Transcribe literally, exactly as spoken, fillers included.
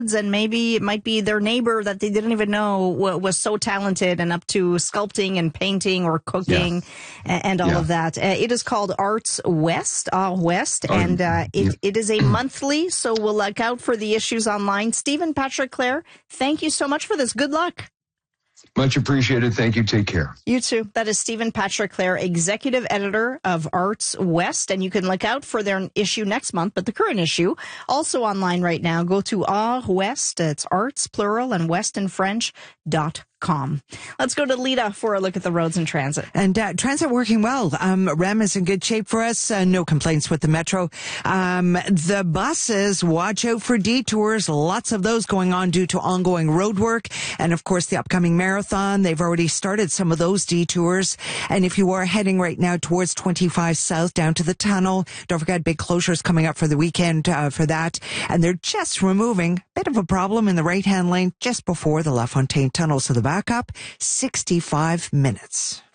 and maybe it might be their neighbor that they didn't even know was so talented and up to sculpting and painting or cooking yeah. and all yeah. of that. Uh, it is called Arts West, Art West, oh, and uh, it, yeah. it is a monthly, so we'll look out for the issues online. Stephen Patrick Clare, thank you so much for this. Good luck. Much appreciated. Thank you. Take care. You too. That is Stephen Patrick Clare, executive editor of Arts West, and you can look out for their issue next month, but the current issue also online right now. Go to Art West. It's arts, plural, and west in French dot com. Let's go to Lita for a look at the roads and transit. And uh, transit working well. Um, R E M is in good shape for us. Uh, no complaints with the Metro. Um, the buses, watch out for detours. Lots of those going on due to ongoing road work. And of course, the upcoming marathon. They've already started some of those detours. And if you are heading right now towards twenty-five South down to the tunnel, don't forget big closures coming up for the weekend uh, for that. And they're just removing a bit of a problem in the right-hand lane just before the LaFontaine Tunnel. So the backup, sixty-five minutes.